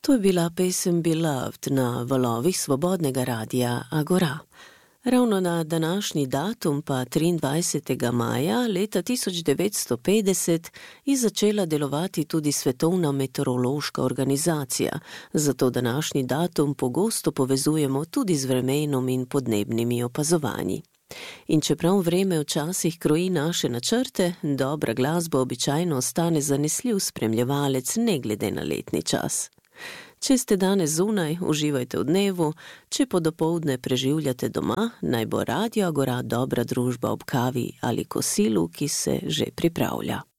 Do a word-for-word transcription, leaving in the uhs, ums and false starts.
To je bila pesem Beloved na valovih Svobodnega radija Agora. Ravno na današnji datum, pa triindvajsetega maja leta tisoč devetsto petdeset, je začela delovati tudi Svetovna meteorološka organizacija, zato današnji datum pogosto povezujemo tudi z vremenom in podnebnimi opazovanji. In čeprav vreme včasih kroji naše načrte, dobra glasba običajno ostane zanesljiv spremljevalec ne glede na letni čas. Če ste danes zunaj, uživajte v dnevu, če podopoldne preživljate doma, naj bo Radio Agora dobra družba ob kavi ali kosilu, ki se že pripravlja.